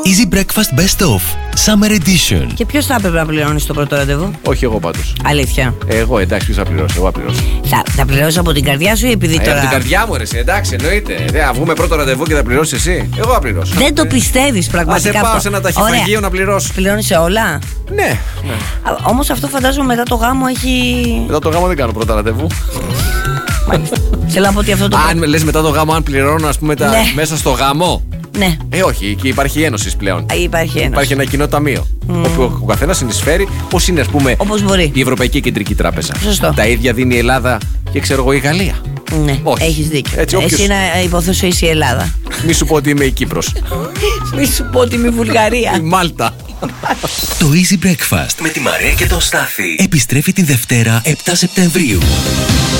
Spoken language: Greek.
Easy Breakfast Best Of Summer Edition. Και ποιος θα έπρεπε να πληρώνει το πρώτο ραντεβού? Όχι εγώ πάντως. Αλήθεια? Εγώ, εντάξει, ποιος θα πληρώσει? Εγώ θα πληρώσω. Θα πληρώσει από την καρδιά σου ή επειδή τώρα? Από την καρδιά μου, ρε, εντάξει, εννοείται. Θα βγούμε πρώτο ραντεβού και θα πληρώσει εσύ. Εγώ θα πληρώσω. Δεν το πιστεύεις πραγματικά? Α σε πάω σε ένα ταχυφαγείο να πληρώσω. Πληρώνεις σε όλα? Ναι. Όμως αυτό φαντάζομαι μετά το γάμο έχει. Μετά το γάμο δεν κάνω πρώτα ραντεβού. Μάλιστα. Θέλω να πω ότι αυτό το. Αν λες μετά το γάμο, αν πληρώνω, ας πούμε, μέσα στο γάμο. Ναι. Όχι, εκεί υπάρχει ένωση πλέον. Υπάρχει ένωση. Υπάρχει ένα κοινό ταμείο. Όπου ο καθένας συνεισφέρει, πώς είναι, ας πούμε, όπως μπορεί. Η Ευρωπαϊκή Κεντρική Τράπεζα. Σωστό. Τα ίδια δίνει η Ελλάδα και ξέρω εγώ η Γαλλία. Ναι, έχεις δίκιο. Εσύ να υποθέσω είσαι η Ελλάδα. Μη σου πω ότι είμαι η Κύπρος. Μη σου πω ότι είμαι η Βουλγαρία. Η Μάλτα. Το Easy Breakfast με τη Μαρία και τον Στάθη επιστρέφει την Δευτέρα 7 Σεπτεμβρίου.